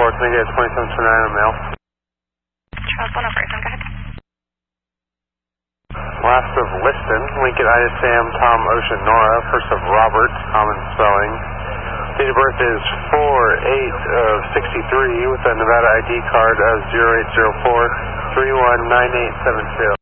can I get 2729 on mail? Charles 1 over, go ahead. Last of Liston, Lincoln Ida Sam, Tom Ocean Nora, first of Robert, common spelling. Date of birth is 4/8/63 with a Nevada ID card of 0804-319872.